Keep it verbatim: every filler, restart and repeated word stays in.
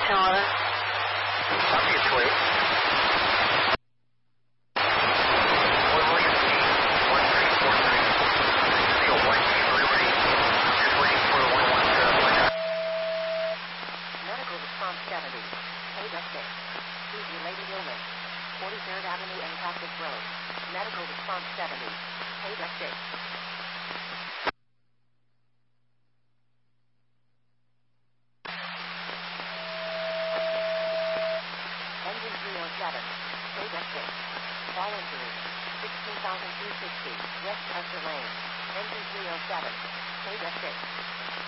Tower. Copy, it's wait. one William T, one three four three. Seal one T Liberty. Just waiting for the one one seven one nine. Medical response seventy. Ada six. Please related illness. forty-third Avenue and Cactus Road. Medical response seventy. Ada six. Engine three oh seven. Ada six. Fall injury. sixteen thousand two hundred sixty. West Custer Lane. Engine three oh seven. Ada six.